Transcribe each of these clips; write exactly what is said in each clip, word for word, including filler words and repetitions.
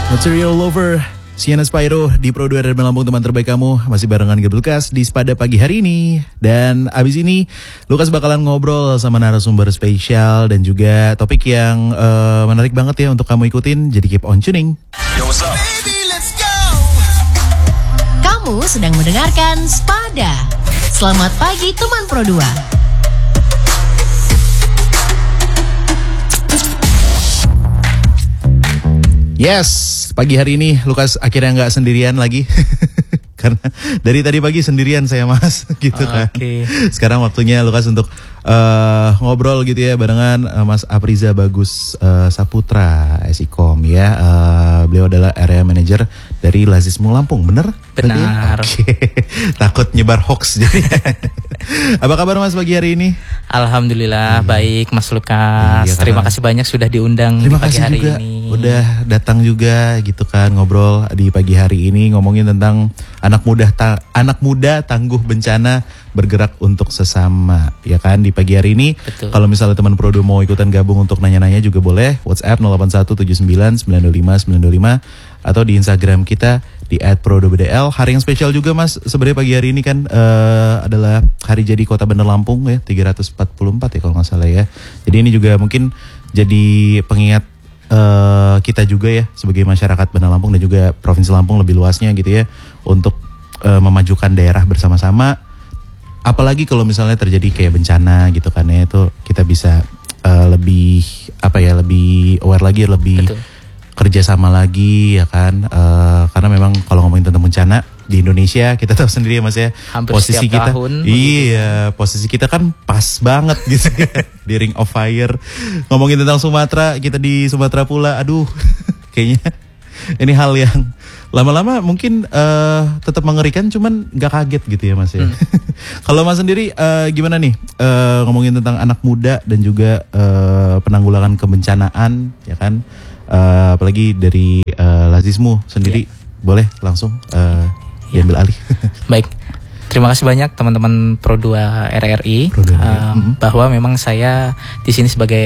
Material Lover, Sienna Spyro di Pro dua dan Lampung, teman terbaik kamu. Masih barengan Gabriel Lukas di Spada pagi hari ini. Dan abis ini Lukas bakalan ngobrol sama narasumber spesial dan juga topik yang uh, menarik banget ya untuk kamu ikutin. Jadi keep on tuning. Yo, what's up? Baby, let's go. Kamu sedang mendengarkan Spada. Selamat pagi teman Pro dua. Yes, pagi hari ini Lukas akhirnya nggak sendirian lagi. Karena dari tadi pagi sendirian saya mas gitu kan. Okay. Sekarang waktunya Lukas untuk uh, ngobrol gitu ya barengan uh, Mas Afriza Bagus uh, Saputra Esikom ya. Uh, beliau adalah area manager dari Lazismu Lampung, bener? Benar. Oke. Takut nyebar hoax jadi. Apa kabar Mas pagi hari ini? Alhamdulillah iya. baik Mas Lukas. Iya, Terima kasih banyak sudah diundang Terima di pagi kasih hari juga ini. udah datang juga gitu kan ngobrol di pagi hari ini ngomongin tentang anak muda ta- anak muda tangguh bencana bergerak untuk sesama ya kan di pagi hari ini. Betul. Kalau misalnya teman Prodo mau ikutan gabung untuk nanya-nanya juga boleh WhatsApp nol delapan satu tujuh sembilan sembilan dua lima sembilan dua lima atau di Instagram kita di et prodo b d l. Hari yang spesial juga Mas sebenarnya pagi hari ini kan uh, adalah hari jadi Kota Bandar Lampung ya tiga ratus empat puluh empat ya kalau nggak salah ya. Jadi ini juga mungkin jadi pengingat uh, kita juga ya sebagai masyarakat Bandar Lampung dan juga Provinsi Lampung lebih luasnya gitu ya untuk uh, memajukan daerah bersama-sama. Apalagi kalau misalnya terjadi kayak bencana gitu kan ya, itu kita bisa uh, lebih apa ya lebih aware lagi, lebih Betul. kerjasama lagi ya kan, uh, karena memang kalau ngomongin tentang bencana di Indonesia kita tahu sendiri ya Mas ya, Hampir posisi setiap kita tahun, iya begitu. Posisi kita kan pas banget gitu ya, di Ring of Fire. Ngomongin tentang Sumatera, kita di Sumatera pula, aduh kayaknya ini hal yang lama-lama mungkin uh, tetap mengerikan, cuman nggak kaget gitu ya Mas ya. Hmm. Kalau Mas sendiri uh, gimana nih uh, ngomongin tentang anak muda dan juga uh, penanggulangan kebencanaan ya kan? Uh, apalagi dari uh, Lazismu sendiri, yeah. Boleh langsung uh, yeah. diambil alih. Baik, terima kasih banyak teman-teman Pro dua R R I Pro dua, um, mm-hmm. bahwa memang saya di sini sebagai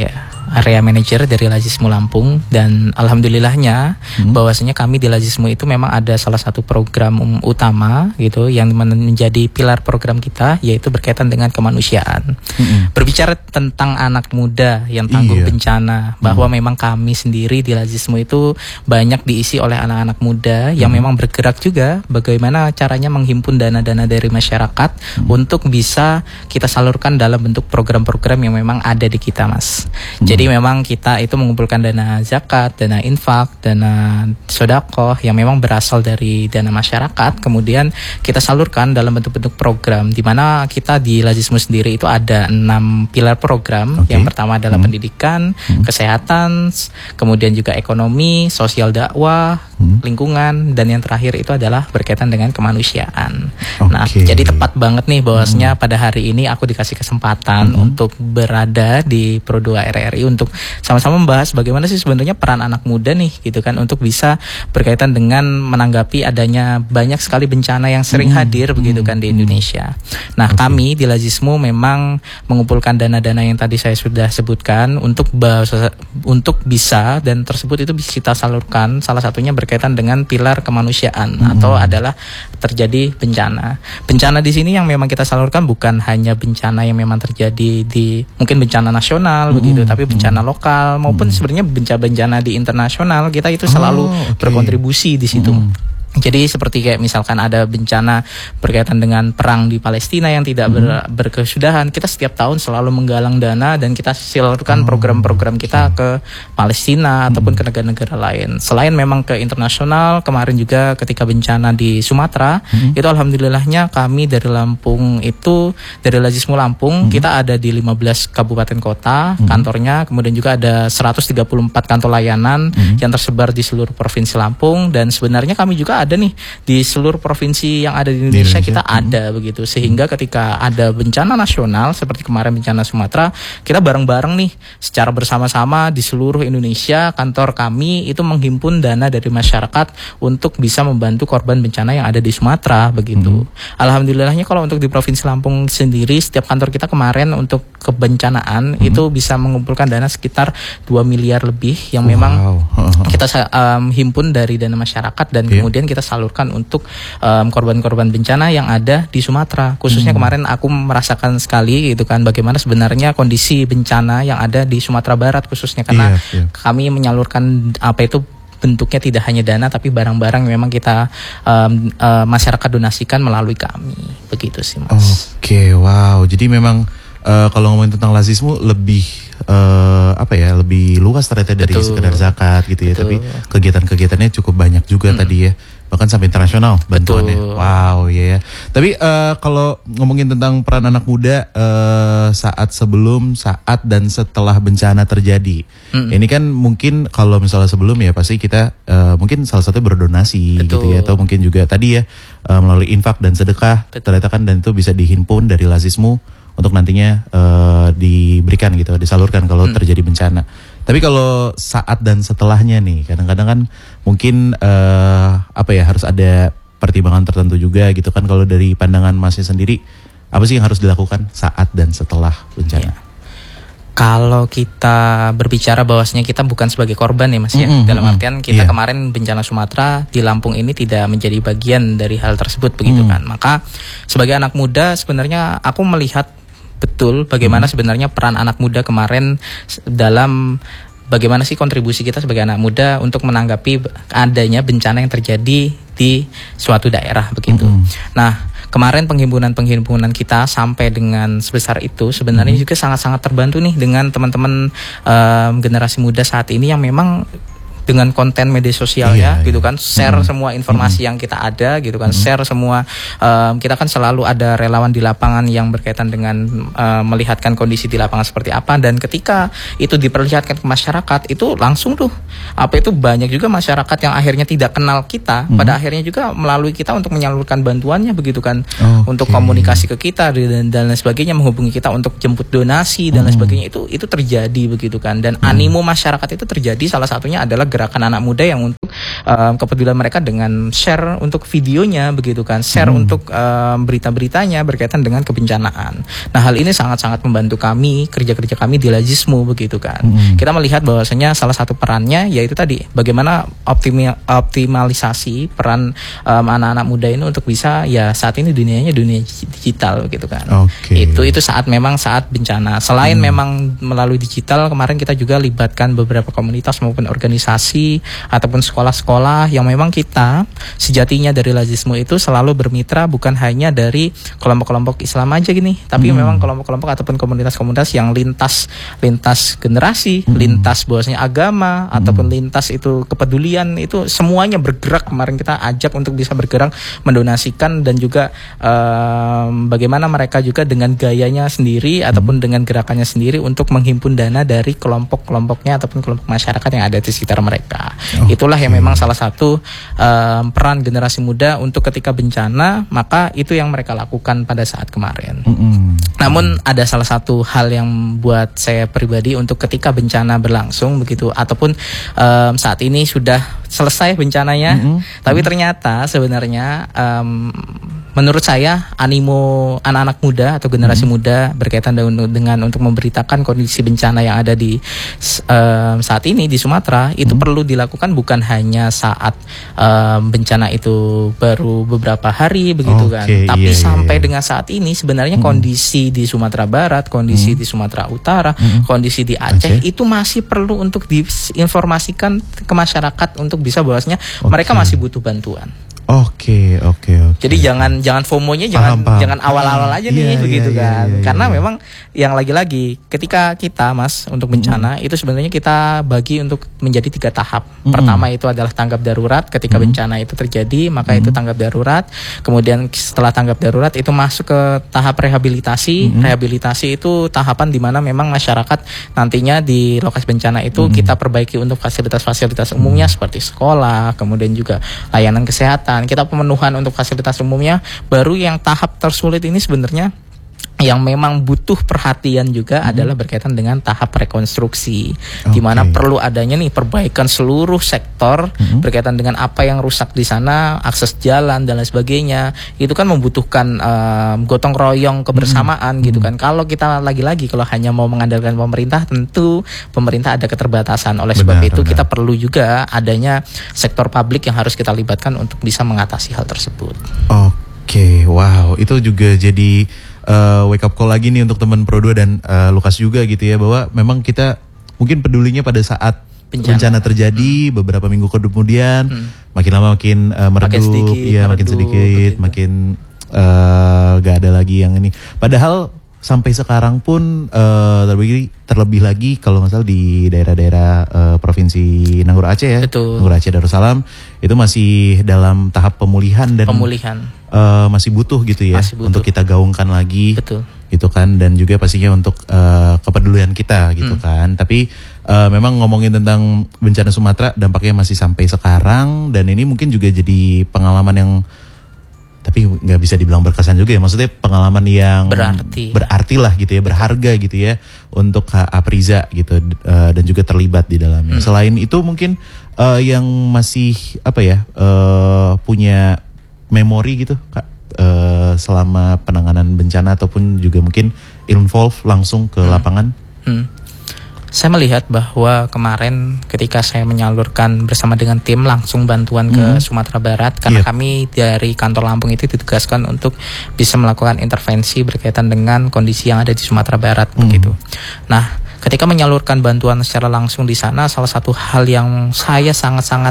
area manager dari Lazismu Lampung, dan alhamdulillahnya hmm. bahwasanya kami di Lazismu itu memang ada salah satu program um, utama gitu yang menjadi pilar program kita, yaitu berkaitan dengan kemanusiaan. Hmm. Berbicara tentang anak muda yang tangguh iya. bencana, bahwa hmm. memang kami sendiri di Lazismu itu banyak diisi oleh anak-anak muda yang hmm. memang bergerak juga bagaimana caranya menghimpun dana-dana dari masyarakat hmm. untuk bisa kita salurkan dalam bentuk program-program yang memang ada di kita, Mas. Hmm. Jadi memang kita itu mengumpulkan dana zakat, dana infak, dana sodakoh yang memang berasal dari dana masyarakat, kemudian kita salurkan dalam bentuk-bentuk program, di mana kita di Lazismu sendiri itu ada enam pilar program. Okay. Yang pertama adalah hmm. pendidikan, hmm. kesehatan, kemudian juga ekonomi, sosial dakwah, hmm. lingkungan, dan yang terakhir itu adalah berkaitan dengan kemanusiaan. Okay. Nah, jadi tepat banget nih bahwasanya hmm. pada hari ini aku dikasih kesempatan hmm. untuk berada di Pro dua R R I untuk sama-sama membahas bagaimana sih sebenarnya peran anak muda nih gitu kan, untuk bisa berkaitan dengan menanggapi adanya banyak sekali bencana yang sering hmm. hadir begitu kan di Indonesia. Nah, okay. kami di Lazismu memang mengumpulkan dana-dana yang tadi saya sudah sebutkan untuk bahasa, untuk bisa dan tersebut itu bisa kita salurkan, salah satunya berkaitan dengan pilar kemanusiaan hmm. atau adalah terjadi bencana. Bencana di sini yang memang kita salurkan bukan hanya bencana yang memang terjadi di mungkin bencana nasional hmm. begitu, tapi bencana lokal maupun hmm. sebenarnya bencana-bencana di internasional kita itu selalu oh, okay. berkontribusi di situ. Hmm. Jadi seperti kayak misalkan ada bencana berkaitan dengan perang di Palestina yang tidak ber, hmm. berkesudahan, kita setiap tahun selalu menggalang dana dan kita salurkan oh, program-program kita okay. ke Palestina hmm. ataupun ke negara-negara lain. Selain memang ke internasional, kemarin juga ketika bencana di Sumatera, hmm. itu alhamdulillahnya kami dari Lampung itu, dari Lazismu Lampung, hmm. kita ada di lima belas kabupaten kota hmm. kantornya, kemudian juga ada seratus tiga puluh empat kantor layanan hmm. yang tersebar di seluruh provinsi Lampung, dan sebenarnya kami juga ada nih di seluruh provinsi yang ada di Indonesia, di Indonesia. Kita hmm. ada begitu, sehingga ketika ada bencana nasional seperti kemarin bencana Sumatera, kita bareng-bareng nih secara bersama-sama di seluruh Indonesia, kantor kami itu menghimpun dana dari masyarakat untuk bisa membantu korban bencana yang ada di Sumatera begitu. Hmm. Alhamdulillahnya kalau untuk di Provinsi Lampung sendiri, setiap kantor kita kemarin untuk kebencanaan hmm. itu bisa mengumpulkan dana sekitar dua miliar lebih yang wow. memang kita um, himpun dari dana masyarakat dan yeah. kemudian kita salurkan untuk um, korban-korban bencana yang ada di Sumatera. Khususnya hmm. kemarin aku merasakan sekali gitu kan bagaimana sebenarnya kondisi bencana yang ada di Sumatera Barat khususnya karena yeah, yeah. kami menyalurkan apa itu bentuknya tidak hanya dana tapi barang-barang yang memang kita um, uh, masyarakat donasikan melalui kami. Begitu sih Mas. Oke, okay, wow. Jadi memang Uh, kalau ngomongin tentang lazismu lebih uh, apa ya lebih luas ternyata dari Betul. sekedar zakat gitu ya. Betul. Tapi kegiatan-kegiatannya cukup banyak juga hmm. tadi ya, bahkan sampai internasional bantuannya. Betul. Wow ya. Yeah. Tapi uh, kalau ngomongin tentang peran anak muda uh, saat sebelum, saat dan setelah bencana terjadi, hmm. ini kan mungkin kalau misalnya sebelum ya pasti kita uh, mungkin salah satu berdonasi. Betul. Gitu ya, atau mungkin juga tadi ya uh, melalui infak dan sedekah. Betul. Ternyata kan dan itu bisa dihimpun dari lazismu untuk nantinya uh, diberikan gitu, disalurkan kalau hmm. terjadi bencana. Tapi kalau saat dan setelahnya nih, kadang-kadang kan mungkin uh, apa ya harus ada pertimbangan tertentu juga gitu kan. Kalau dari pandangan Masnya sendiri, apa sih yang harus dilakukan saat dan setelah bencana? Ya. Kalau kita berbicara bahwasanya kita bukan sebagai korban ya Mas ya, mm-hmm. dalam artian kita yeah. kemarin bencana Sumatera di Lampung ini tidak menjadi bagian dari hal tersebut begitu mm. kan. Maka sebagai anak muda sebenarnya aku melihat betul bagaimana hmm. sebenarnya peran anak muda kemarin dalam bagaimana sih kontribusi kita sebagai anak muda untuk menanggapi adanya bencana yang terjadi di suatu daerah begitu. Hmm. Nah, kemarin penghimpunan-penghimpunan kita sampai dengan sebesar itu sebenarnya hmm. juga sangat-sangat terbantu nih dengan teman-teman um, generasi muda saat ini yang memang dengan konten media sosialnya iya, gitu kan, share mm-hmm. semua informasi mm-hmm. yang kita ada gitu kan, mm-hmm. share semua um, kita kan selalu ada relawan di lapangan yang berkaitan dengan um, melihatkan kondisi di lapangan seperti apa, dan ketika itu diperlihatkan ke masyarakat itu langsung tuh apa itu banyak juga masyarakat yang akhirnya tidak kenal kita, mm-hmm. pada akhirnya juga melalui kita untuk menyalurkan bantuannya begitu kan, okay. untuk komunikasi ke kita dan dan lain sebagainya, menghubungi kita untuk jemput donasi dan lain mm-hmm. sebagainya, itu itu terjadi begitu kan, dan mm-hmm. animo masyarakat itu terjadi salah satunya adalah gerakan anak muda yang untuk um, kepedulian mereka dengan share untuk videonya begitu kan, share hmm. untuk um, berita-beritanya berkaitan dengan kebencanaan. Nah, hal ini sangat-sangat membantu kami, kerja-kerja kami di Lazismu begitu kan. Hmm. Kita melihat bahwasanya salah satu perannya yaitu tadi bagaimana optimi- optimalisasi peran um, anak-anak muda ini untuk bisa ya saat ini dunianya dunia digital begitu kan. Okay. Itu itu saat memang saat bencana. Selain hmm. memang melalui digital, kemarin kita juga libatkan beberapa komunitas maupun organisasi ataupun sekolah-sekolah yang memang kita sejatinya dari Lazismu itu selalu bermitra bukan hanya dari kelompok-kelompok Islam aja gini, tapi hmm. memang kelompok-kelompok ataupun komunitas-komunitas yang lintas lintas generasi, hmm. lintas bahwasanya agama hmm. ataupun lintas itu kepedulian, itu semuanya bergerak. Kemarin kita ajak untuk bisa bergerak mendonasikan dan juga um, bagaimana mereka juga dengan gayanya sendiri hmm. ataupun dengan gerakannya sendiri untuk menghimpun dana dari kelompok-kelompoknya ataupun kelompok masyarakat yang ada di sekitar mereka. Okay. Itulah yang memang salah satu um, peran generasi muda untuk ketika bencana, maka itu yang mereka lakukan pada saat kemarin. Mm-hmm. Namun ada salah satu hal yang buat saya pribadi untuk ketika bencana berlangsung begitu, ataupun um, saat ini sudah selesai bencananya, mm-hmm. tapi ternyata sebenarnya um, menurut saya animo anak-anak muda atau generasi hmm. muda berkaitan dengan, dengan untuk memberitakan kondisi bencana yang ada di um, saat ini di Sumatera itu hmm. perlu dilakukan bukan hanya saat um, bencana itu baru beberapa hari begitu okay, kan, tapi iya, sampai iya. dengan saat ini sebenarnya hmm. kondisi di Sumatera Barat, kondisi hmm. di Sumatera Utara, hmm. kondisi di Aceh okay. itu masih perlu untuk diinformasikan ke masyarakat untuk bisa bahwasanya okay. mereka masih butuh bantuan. Oke, oke, oke. Jadi jangan jangan FOMO-nya jangan paham, jangan awal-awal aja nih yeah, begitu yeah, kan. Yeah, yeah, Karena yeah. memang yang lagi-lagi ketika kita Mas untuk bencana mm. itu sebenarnya kita bagi untuk menjadi tiga tahap. Mm. Pertama itu adalah tanggap darurat, ketika mm. bencana itu terjadi, maka mm. itu tanggap darurat. Kemudian setelah tanggap darurat itu masuk ke tahap rehabilitasi. Mm. Rehabilitasi itu tahapan di mana memang masyarakat nantinya di lokasi bencana itu mm. kita perbaiki untuk fasilitas-fasilitas umumnya mm. seperti sekolah, kemudian juga layanan kesehatan. Kita pemenuhan untuk fasilitas umumnya. Baru yang tahap tersulit ini sebenarnya yang memang butuh perhatian juga hmm. adalah berkaitan dengan tahap rekonstruksi, okay. di mana perlu adanya nih perbaikan seluruh sektor hmm. berkaitan dengan apa yang rusak di sana, akses jalan dan lain sebagainya. Itu kan membutuhkan um, gotong royong kebersamaan hmm. gitu kan. Kalau kita lagi-lagi kalau hanya mau mengandalkan pemerintah, tentu pemerintah ada keterbatasan. Oleh sebab benar, itu benar. Kita perlu juga adanya sektor publik yang harus kita libatkan untuk bisa mengatasi hal tersebut. Oke, okay, wow, itu juga jadi Uh, wake up call lagi nih untuk teman Pro dua dan uh, Lukas juga gitu ya, bahwa memang kita mungkin pedulinya pada saat bencana, bencana terjadi hmm. beberapa minggu kemudian hmm. makin lama makin uh, meredup, ya makin sedikit, begitu. makin uh, gak ada lagi yang ini. Padahal sampai sekarang pun uh, terlebih terlebih lagi kalau nggak salah di daerah-daerah uh, provinsi Nanggur Aceh ya, Betul. Nanggur Aceh Darussalam itu masih dalam tahap pemulihan dan pemulihan. Uh, masih butuh gitu ya butuh. Untuk kita gaungkan lagi. Betul. Gitu kan, dan juga pastinya untuk uh, kepedulian kita gitu hmm. kan. Tapi uh, memang ngomongin tentang bencana Sumatera dampaknya masih sampai sekarang, dan ini mungkin juga jadi pengalaman yang tapi nggak bisa dibilang berkesan juga ya, maksudnya pengalaman yang berarti berarti lah gitu ya, berharga gitu ya untuk Apriza gitu, uh, dan juga terlibat di dalamnya. Hmm. Selain itu mungkin uh, yang masih apa ya uh, punya memori gitu Kak, uh, selama penanganan bencana ataupun juga mungkin involve langsung ke hmm. lapangan. Hmm. Saya melihat bahwa kemarin ketika saya menyalurkan bersama dengan tim langsung bantuan ke hmm. Sumatera Barat, karena yep. kami dari kantor Lampung itu ditugaskan untuk bisa melakukan intervensi berkaitan dengan kondisi yang ada di Sumatera Barat hmm. begitu. Nah, ketika menyalurkan bantuan secara langsung di sana, salah satu hal yang saya sangat-sangat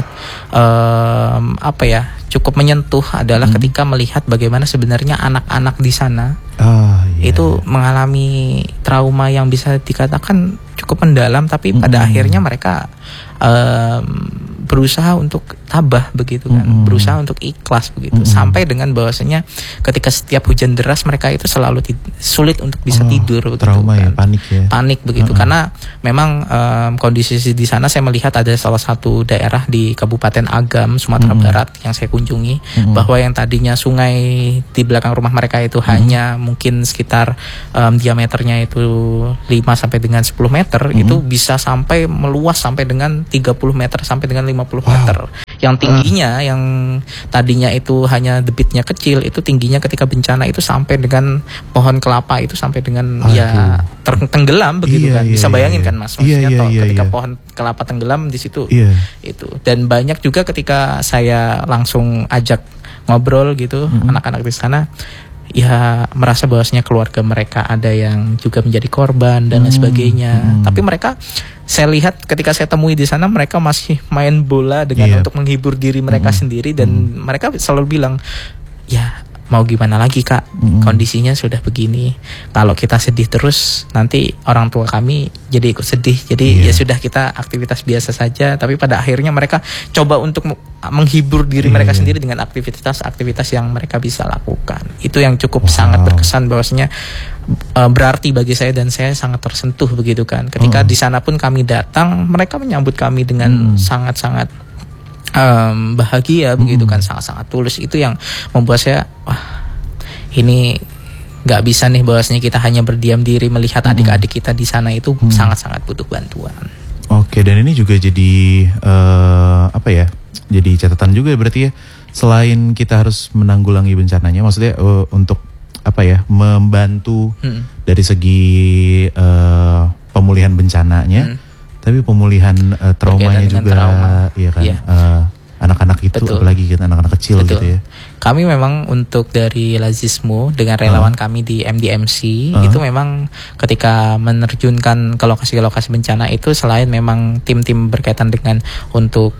um, apa ya cukup menyentuh adalah hmm. ketika melihat bagaimana sebenarnya anak-anak di sana oh, yeah. itu mengalami trauma yang bisa dikatakan cukup mendalam, tapi hmm. pada akhirnya mereka um, berusaha untuk tabah begitu kan, mm-hmm. berusaha untuk ikhlas begitu, mm-hmm. sampai dengan bahwasanya ketika setiap hujan deras mereka itu selalu tid- sulit untuk bisa oh, tidur begitu trauma kan. ya, panik ya. Panik begitu uh-huh. karena memang um, kondisi di sana saya melihat ada salah satu daerah di Kabupaten Agam Sumatera mm-hmm. Barat yang saya kunjungi, mm-hmm. bahwa yang tadinya sungai di belakang rumah mereka itu mm-hmm. hanya mungkin sekitar um, diameternya itu lima sampai dengan sepuluh meter, mm-hmm. itu bisa sampai meluas sampai dengan tiga puluh meter sampai dengan lima puluh wow. meter. Yang tingginya, uh. yang tadinya itu hanya debitnya kecil, itu tingginya ketika bencana itu sampai dengan pohon kelapa itu sampai dengan Aduh. ya ter- tenggelam begitu iya, kan. Bisa iya, bayangin iya. kan Mas, maksudnya iya, iya, toh, iya, ketika iya. pohon kelapa tenggelam di situ iya. itu. Dan banyak juga ketika saya langsung ajak ngobrol gitu, mm-hmm. anak-anak di sana ya merasa bahwasanya keluarga mereka ada yang juga menjadi korban dan lain hmm, sebagainya. Hmm. Tapi mereka, saya lihat ketika saya temui di sana, mereka masih main bola dengan yeah. untuk menghibur diri mereka hmm. sendiri, dan hmm. mereka selalu bilang, ya mau gimana lagi Kak, hmm. kondisinya sudah begini. Kalau kita sedih terus, nanti orang tua kami jadi ikut sedih. Jadi yeah. ya sudah, kita aktivitas biasa saja. Tapi pada akhirnya mereka coba untuk menghibur diri yeah, mereka yeah. sendiri dengan aktivitas-aktivitas yang mereka bisa lakukan. Itu yang cukup wow. sangat berkesan, bahwasanya uh, berarti bagi saya, dan saya sangat tersentuh begitu kan. Ketika hmm. di sana pun kami datang, mereka menyambut kami dengan hmm. sangat-sangat Um, bahagia mm-hmm. begitu kan, sangat-sangat tulus. Itu yang membuat saya, wah ini nggak bisa nih bahwasanya kita hanya berdiam diri melihat mm-hmm. adik-adik kita di sana itu mm-hmm. sangat-sangat butuh bantuan. Oke, dan ini juga jadi uh, apa ya? Jadi catatan juga berarti ya, selain kita harus menanggulangi bencananya, maksudnya uh, untuk apa ya? Membantu mm-hmm. dari segi uh, pemulihan bencananya. Mm-hmm. Tapi pemulihan uh, traumanya juga, trauma. Iya kan, yeah. uh, anak-anak itu Betul. apalagi kan anak-anak kecil Betul. gitu ya. Kami memang untuk dari Lazismu dengan relawan uh. kami di M D M C uh. itu memang ketika menerjunkan ke lokasi-lokasi bencana itu, selain memang tim-tim berkaitan dengan untuk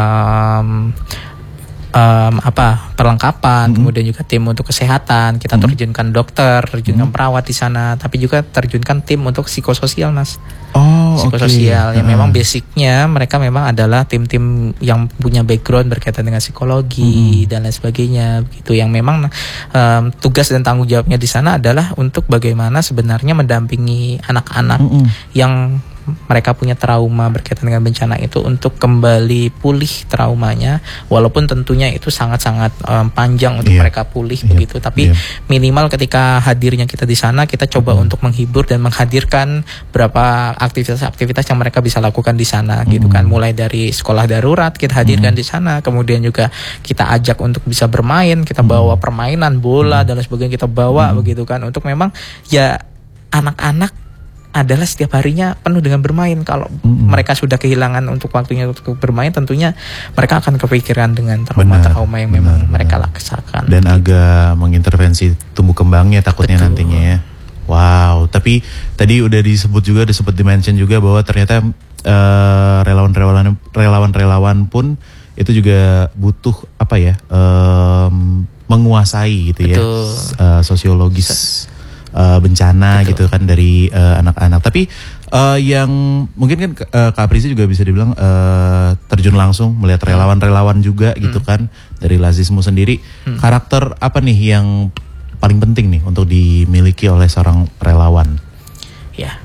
um, Um, apa perlengkapan, mm-hmm. kemudian juga tim untuk kesehatan, kita mm-hmm. terjunkan dokter, terjunkan mm-hmm. perawat di sana, tapi juga terjunkan tim untuk psikososial, Mas. Oh, psikososial okay. yang uh. memang basicnya mereka memang adalah tim-tim yang punya background berkaitan dengan psikologi mm-hmm. dan lain sebagainya, begitu. Yang memang um, tugas dan tanggung jawabnya di sana adalah untuk bagaimana sebenarnya mendampingi anak-anak mm-hmm. yang mereka punya trauma berkaitan dengan bencana itu untuk kembali pulih traumanya, walaupun tentunya itu sangat-sangat um, panjang untuk yeah. mereka pulih yeah. begitu, tapi yeah. minimal ketika hadirnya kita di sana kita coba mm. untuk menghibur dan menghadirkan berapa aktivitas-aktivitas yang mereka bisa lakukan di sana mm. gitu kan, mulai dari sekolah darurat kita hadirkan mm. di sana, kemudian juga kita ajak untuk bisa bermain, kita mm. bawa permainan bola mm. dan lain sebagainya kita bawa mm. begitu kan, untuk memang ya anak-anak adalah setiap harinya penuh dengan bermain. Kalau mm-hmm. mereka sudah kehilangan untuk waktunya untuk bermain, tentunya mereka akan kepikiran dengan trauma-trauma yang memang benar, mereka rasakan. Dan gitu. Agak mengintervensi tumbuh kembangnya takutnya Betul. Nantinya ya. Wow, tapi tadi udah disebut juga, disebut dimention juga bahwa ternyata uh, relawan-relawan relawan-relawan pun itu juga butuh apa ya? Um, menguasai gitu Betul. Ya. Uh, sosiologis Uh, bencana Betul. Gitu kan dari uh, anak-anak. Tapi uh, yang mungkin kan uh, Kak Aprisi juga bisa dibilang uh, terjun langsung melihat relawan-relawan juga hmm. gitu kan dari Lazismu sendiri. Hmm. Karakter apa nih yang paling penting nih untuk dimiliki oleh seorang relawan? Ya,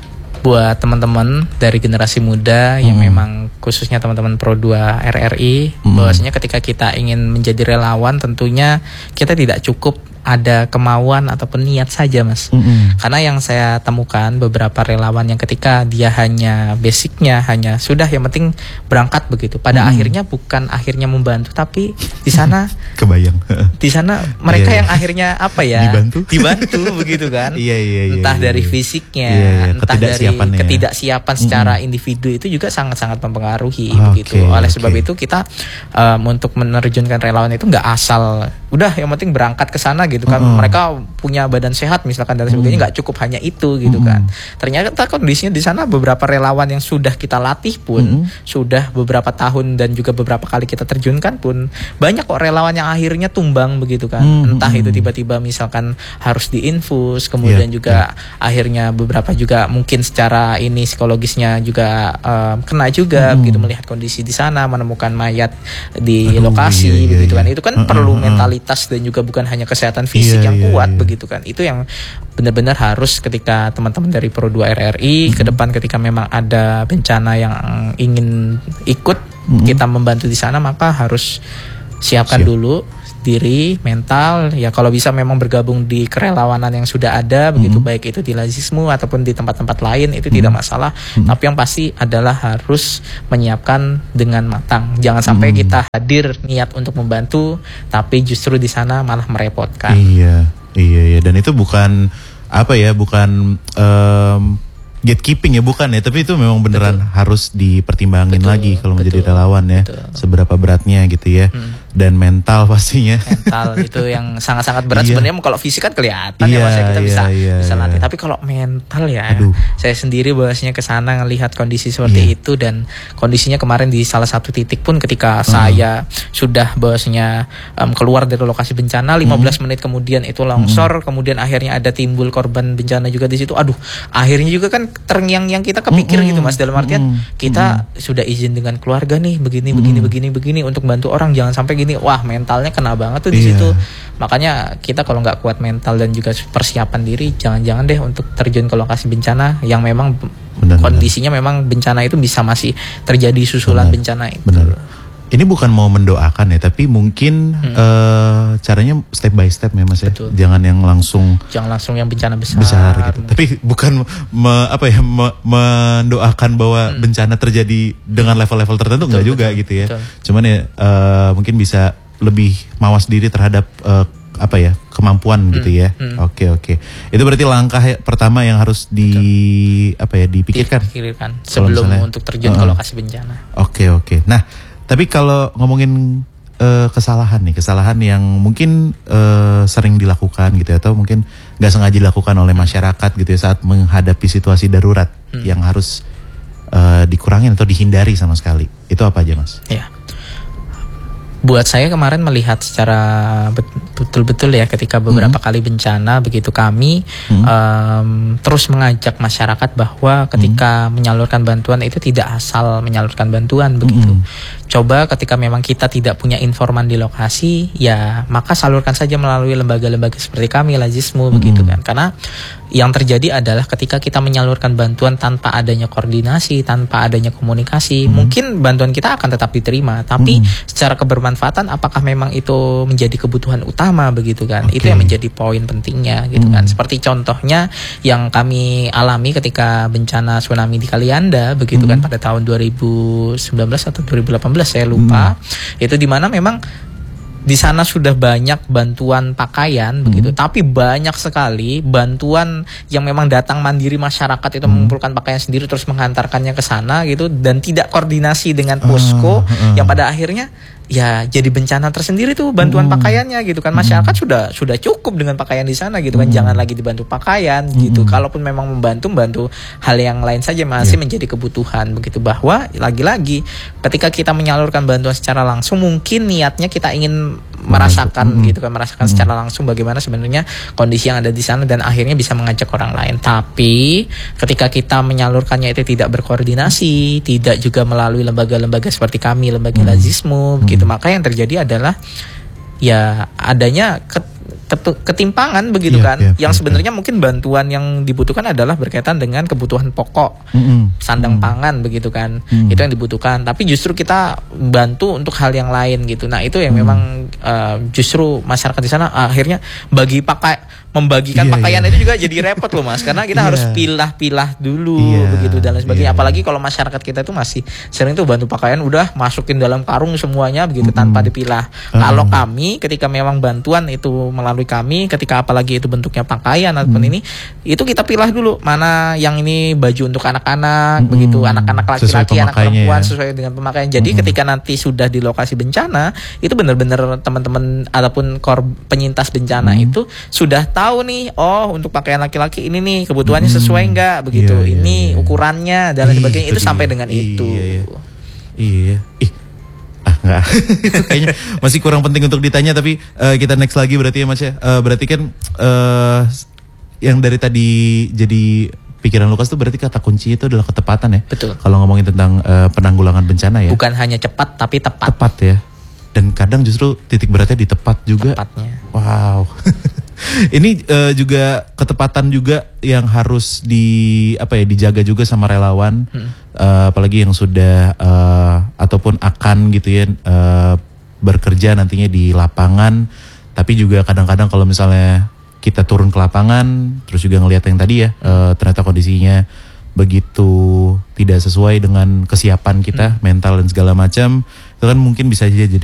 buat teman-teman dari generasi muda hmm. yang memang khususnya teman-teman Pro dua R R I, hmm. bahwasanya ketika kita ingin menjadi relawan tentunya kita tidak cukup ada kemauan ataupun niat saja mas, mm-hmm. karena yang saya temukan beberapa relawan yang ketika dia hanya basicnya hanya sudah yang penting berangkat begitu, pada mm-hmm. akhirnya bukan akhirnya membantu, tapi di sana kebayang di sana mereka yeah, yang yeah. akhirnya apa ya dibantu dibantu begitu kan, yeah, yeah, yeah, entah yeah, dari yeah. fisiknya, yeah, yeah. entah dari ya. ketidaksiapan secara mm-hmm. individu itu juga sangat-sangat mempengaruhi okay, begitu. Oleh okay. sebab itu kita um, untuk menerjunkan relawan itu nggak asal udah yang penting berangkat ke sana gitu kan, uh-uh. mereka punya badan sehat misalkan dan sebagainya, nggak uh-uh. cukup hanya itu gitu uh-uh. kan. Ternyata kondisinya di sana beberapa relawan yang sudah kita latih pun uh-uh. sudah beberapa tahun dan juga beberapa kali kita terjunkan pun banyak kok relawan yang akhirnya tumbang begitu kan, uh-uh. entah itu tiba-tiba misalkan harus diinfus, kemudian yeah, juga yeah. akhirnya beberapa juga mungkin secara ini psikologisnya juga um, kena juga uh-uh. begitu melihat kondisi di sana, menemukan mayat di Aduh, lokasi iya, iya, begitu kan, itu kan uh-uh. perlu mentalitas dan juga bukan hanya kesehatan fisik yeah, yang yeah, kuat yeah. begitu kan. Itu yang benar-benar harus ketika teman-teman dari Pro dua R R I mm-hmm. ke depan ketika memang ada bencana yang ingin ikut mm-hmm. kita membantu di sana, maka harus siapkan Siap. dulu diri, mental, ya kalau bisa memang bergabung di kerelawanan yang sudah ada begitu, mm-hmm. baik itu di Lazismu ataupun di tempat-tempat lain itu mm-hmm. tidak masalah, mm-hmm. tapi yang pasti adalah harus menyiapkan dengan matang. Jangan sampai mm-hmm. kita hadir niat untuk membantu tapi justru di sana malah merepotkan. Iya, iya, iya. Dan itu bukan apa ya, bukan um, gatekeeping ya, bukan ya, tapi itu memang beneran betul. harus dipertimbangin betul, lagi kalau menjadi relawan ya, betul. seberapa beratnya gitu ya, hmm. dan mental pastinya. Mental itu yang sangat-sangat berat iya. sebenarnya. Kalau fisik kan kelihatan iya, ya mas ya, kita iya, bisa iya, bisa iya. latih, tapi kalau mental ya, Aduh. saya sendiri bahwasanya ke sana ngelihat kondisi seperti iya. itu, dan kondisinya kemarin di salah satu titik pun ketika uh. saya sudah bahwasanya um, keluar dari lokasi bencana, lima belas menit kemudian itu longsor, uh. kemudian akhirnya ada timbul korban bencana juga di situ. Aduh, akhirnya juga kan terngiang-ngiang kita kepikir mm-hmm. gitu mas, dalam artian mm-hmm. kita mm-hmm. sudah izin dengan keluarga nih begini mm-hmm. begini begini begini untuk bantu orang, jangan sampai gini. Wah, mentalnya kena banget tuh di yeah. situ. Makanya kita kalau nggak kuat mental dan juga persiapan diri, jangan-jangan deh untuk terjun ke lokasi bencana yang memang benar, kondisinya benar. memang bencana itu bisa masih terjadi susulan benar, bencana itu. Benar. Ini bukan mau mendoakan ya, tapi mungkin hmm. uh, caranya step by step ya mas ya. Betul. Jangan yang langsung jangan langsung yang bencana besar, besar gitu. Tapi bukan me, apa ya me, mendoakan bahwa hmm. bencana terjadi dengan level-level tertentu, betul, enggak juga betul, gitu ya. Betul. Cuman ya uh, mungkin bisa lebih mawas diri terhadap uh, apa ya kemampuan hmm. gitu ya. Hmm. Oke oke. Itu berarti langkah pertama yang harus di betul. apa ya dipikirkan. Dipikirkan sebelum misalnya, untuk terjun uh, ke lokasi bencana. Oke oke. Nah. Tapi kalau ngomongin uh, kesalahan nih, kesalahan yang mungkin uh, sering dilakukan gitu ya, atau mungkin nggak sengaja dilakukan oleh masyarakat gitu ya saat menghadapi situasi darurat hmm. yang harus uh, dikurangin atau dihindari sama sekali, itu apa aja mas? Ya, buat saya kemarin melihat secara betul-betul ya ketika beberapa hmm. kali bencana begitu kami hmm. um, terus mengajak masyarakat bahwa ketika hmm. menyalurkan bantuan itu tidak asal menyalurkan bantuan begitu. Hmm. Coba ketika memang kita tidak punya informan di lokasi, ya maka salurkan saja melalui lembaga-lembaga seperti kami, Lazismu hmm. begitu kan. Karena yang terjadi adalah ketika kita menyalurkan bantuan tanpa adanya koordinasi, tanpa adanya komunikasi, hmm. mungkin bantuan kita akan tetap diterima, tapi hmm. secara kebermanfaatan apakah memang itu menjadi kebutuhan utama begitu kan. Okay. Itu yang menjadi poin pentingnya gitu hmm. kan. Seperti contohnya yang kami alami ketika bencana tsunami di Kalianda begitu hmm. kan pada tahun dua ribu sembilan belas atau dua ribu delapan belas saya lupa. Hmm. Itu di mana memang di sana sudah banyak bantuan pakaian hmm. begitu, tapi banyak sekali bantuan yang memang datang mandiri masyarakat itu hmm. mengumpulkan pakaian sendiri terus menghantarkannya ke sana gitu, dan tidak koordinasi dengan posko uh, uh. yang pada akhirnya ya jadi bencana tersendiri tuh bantuan hmm. pakaiannya gitu kan. Masyarakat hmm. sudah sudah cukup dengan pakaian di sana gitu kan, hmm. jangan lagi dibantu pakaian hmm. gitu. Kalaupun memang membantu bantu hal yang lain saja masih yeah. menjadi kebutuhan begitu. Bahwa lagi-lagi ketika kita menyalurkan bantuan secara langsung mungkin niatnya kita ingin merasakan hmm. gitu kan, merasakan hmm. secara langsung bagaimana sebenarnya kondisi yang ada di sana dan akhirnya bisa mengajak orang lain. Tapi ketika kita menyalurkannya itu tidak berkoordinasi, tidak juga melalui lembaga-lembaga seperti kami, lembaga hmm. Lazismu begitu. Maka yang terjadi adalah ya adanya ketimpangan begitu yeah, kan, yeah, yang yeah, sebenarnya yeah. mungkin bantuan yang dibutuhkan adalah berkaitan dengan kebutuhan pokok, mm-hmm. sandang mm-hmm. pangan begitu kan, mm-hmm. itu yang dibutuhkan. Tapi justru kita bantu untuk hal yang lain gitu. Nah itu yang mm-hmm. memang uh, justru masyarakat di sana uh, akhirnya bagi pakai membagikan yeah, pakaian yeah. itu juga jadi repot loh Mas, karena kita yeah. harus pilah-pilah dulu yeah, begitu dan lain sebagainya. Yeah. Apalagi kalau masyarakat kita itu masih sering tuh bantu pakaian udah masukin dalam karung semuanya begitu mm-hmm. tanpa dipilah. Uh-huh. Kalau kami ketika memang bantuan itu melalui kami, ketika apalagi itu bentuknya pakaian ataupun hmm. ini, itu kita pilah dulu mana yang ini baju untuk anak-anak hmm. begitu, anak-anak laki-laki, anak perempuan ya. Sesuai dengan pemakaian. Jadi hmm. ketika nanti sudah di lokasi bencana, itu benar-benar teman-teman ataupun kor penyintas bencana hmm. itu sudah tahu nih, oh untuk pakaian laki-laki ini nih kebutuhannya sesuai enggak begitu, yeah, ini yeah, yeah. ukurannya dan lain sebagainya. Itu, itu sampai dengan iya, itu. Iya. Iya. Ih. Nggak, itu kayaknya masih kurang penting untuk ditanya, tapi uh, kita next lagi berarti ya Mas ya. Uh, berarti kan uh, yang dari tadi jadi pikiran Lukas tuh berarti kata kunci itu adalah ketepatan ya. Betul. Kalau ngomongin tentang uh, penanggulangan bencana ya. Bukan hanya cepat tapi tepat. Tepat ya. Dan kadang justru titik beratnya di tepat juga. Tepatnya. Wow. Ini uh, juga ketepatan juga yang harus di apa ya dijaga juga sama relawan, hmm. uh, apalagi yang sudah uh, ataupun akan gitu ya uh, bekerja nantinya di lapangan. Tapi juga kadang-kadang kalau misalnya kita turun ke lapangan, terus juga ngelihat yang tadi ya uh, ternyata kondisinya begitu tidak sesuai dengan kesiapan kita hmm. mental dan segala macam, itu kan mungkin bisa aja jadi